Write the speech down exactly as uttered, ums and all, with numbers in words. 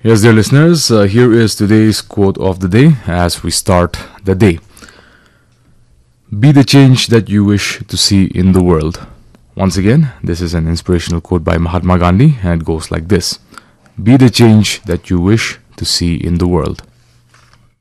Yes, dear listeners, uh, here is today's quote of the day as we start the day. Be the change that you wish to see in the world. Once again, this is an inspirational quote by Mahatma Gandhi, and it goes like this: Be the change that you wish to see in the world.